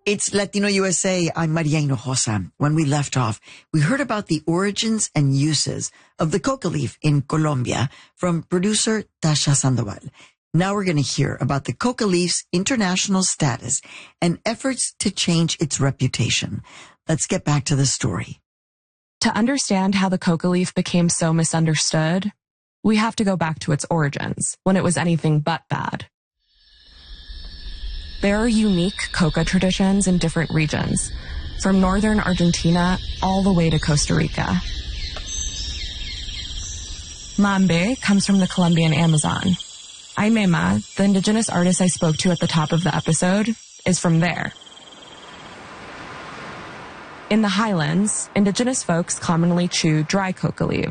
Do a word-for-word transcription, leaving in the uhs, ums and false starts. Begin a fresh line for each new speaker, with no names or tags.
It's Latino U S A. I'm Maria Hinojosa. When we left off, we heard about the origins and uses of the coca leaf in Colombia from producer Tasha Sandoval. Now we're going to hear about the coca leaf's international status and efforts to change its reputation. Let's get back to the story.
To understand how the coca leaf became so misunderstood, we have to go back to its origins, when it was anything but bad. There are unique coca traditions in different regions, from northern Argentina all the way to Costa Rica. Mambe comes from the Colombian Amazon. Aimema, the indigenous artist I spoke to at the top of the episode, is from there. In the highlands, indigenous folks commonly chew dry coca leaves,